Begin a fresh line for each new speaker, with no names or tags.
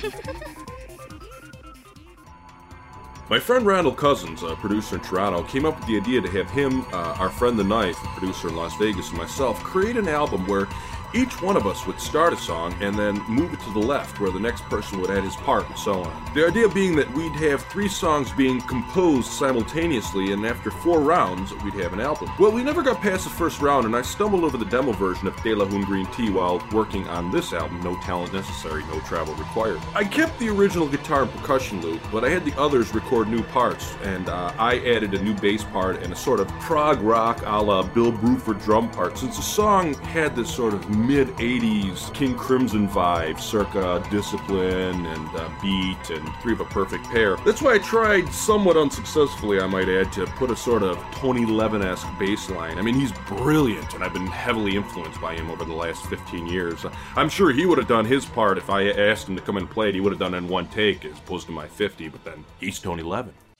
My friend Randall Cousins, a producer in Toronto, came up with the idea to have him, our friend The Knife, a producer in Las Vegas, and myself create an album where each one of us would start a song and then move it to the left where the next person would add his part and so on. The idea being that we'd have 3 songs being composed simultaneously, and after 4 rounds we'd have an album. Well, we never got past the first round, and I stumbled over the demo version of De La Hoon Green Tea while working on this album, No Talent Necessary, No Travel Required. I kept the original guitar and percussion loop, but I had the others record new parts, and I added a new bass part and a sort of prog rock a la Bill Bruford drum part, since the song had this sort of mid-80s King Crimson vibe, circa Discipline and Beat and Three of a Perfect Pair. That's why I tried, somewhat unsuccessfully I might add, to put a sort of Tony Levin-esque bass line. I mean, he's brilliant, and I've been heavily influenced by him over the last 15 years. I'm sure he would have done his part if I asked him to come and play it. He would have done it in one take as opposed to my 50, but then he's Tony Levin.